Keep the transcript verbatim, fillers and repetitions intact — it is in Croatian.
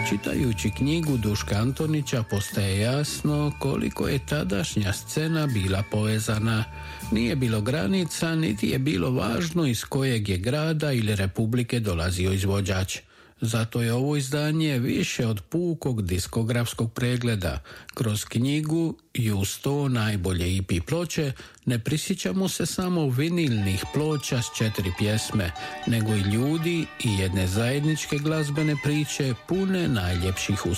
Čitajući knjigu Duška Antonića postaje jasno koliko je tadašnja scena bila povezana. Nije bilo granica, niti je bilo važno iz kojeg je grada ili republike dolazio izvođač. Zato je ovo izdanje više od pukog diskografskog pregleda. Kroz knjigu i uz sto najbolje E P ploče ne prisjećamo se samo vinilnih ploča s četiri pjesme, nego i ljudi i jedne zajedničke glazbene priče pune najljepših uspomena.